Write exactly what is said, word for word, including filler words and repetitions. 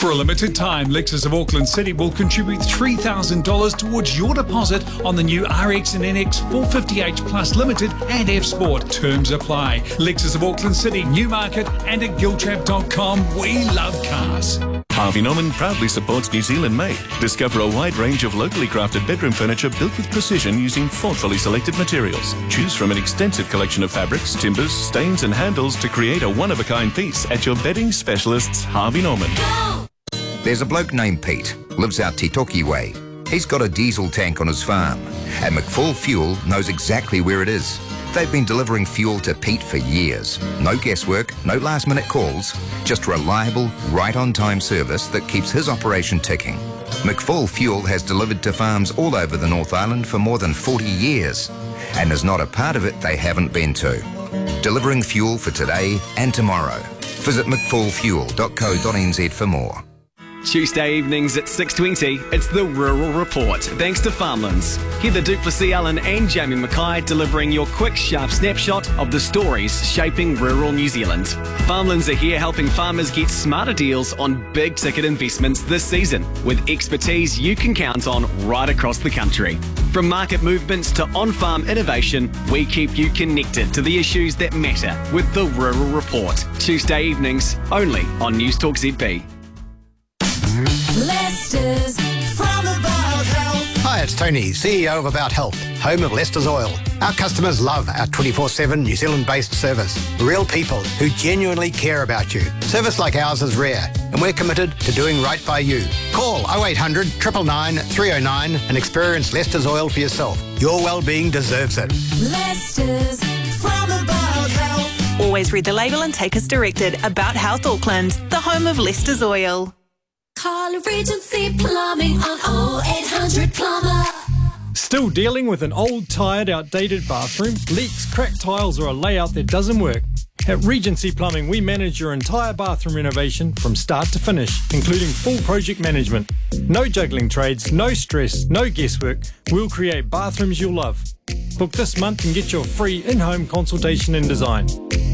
For a limited time, Lexus of Auckland City will contribute three thousand dollars towards your deposit on the new R X and N X four fifty H Plus Limited and F Sport. Terms apply. Lexus of Auckland City, Newmarket and at giltrap dot com. We love cars. Harvey Norman proudly supports New Zealand made. Discover a wide range of locally crafted bedroom furniture built with precision using thoughtfully selected materials. Choose from an extensive collection of fabrics, timbers, stains and handles to create a one-of-a-kind piece at your bedding specialists, Harvey Norman. There's a bloke named Pete, lives out Titoki way. He's got a diesel tank on his farm, and McFall Fuel knows exactly where it is. They've been delivering fuel to Pete for years. No guesswork, no last-minute calls, just reliable, right-on-time service that keeps his operation ticking. McFall Fuel has delivered to farms all over the North Island for more than forty years, and there's not a part of it they haven't been to. Delivering fuel for today and tomorrow. Visit mcfall fuel dot co dot n z for more. Tuesday evenings at six twenty, it's the Rural Report, thanks to Farmlands. Heather Duplessis-Allen and Jamie Mackay delivering your quick, sharp snapshot of the stories shaping rural New Zealand. Farmlands are here helping farmers get smarter deals on big-ticket investments this season, with expertise you can count on right across the country. From market movements to on-farm innovation, we keep you connected to the issues that matter with the Rural Report. Tuesday evenings, only on News Talk Z B. Leicester's from About Health. Hi, it's Tony, C E O of About Health, home of Leicester's Oil. Our customers love our twenty-four seven New Zealand-based service. Real people who genuinely care about you. Service like ours is rare, and we're committed to doing right by you. Call oh eight hundred, nine nine nine, three oh nine and experience Leicester's Oil for yourself. Your well-being deserves it. Leicester's from About Health. Always read the label and take us directed. About Health Auckland, the home of Leicester's Oil. Call Regency Plumbing on oh eight hundred plumber. Still dealing with an old, tired, outdated bathroom? Leaks, cracked tiles or a layout that doesn't work? At Regency Plumbing, we manage your entire bathroom renovation from start to finish, including full project management. No juggling trades, no stress, no guesswork. We'll create bathrooms you'll love. Book this month and get your free in-home consultation and design.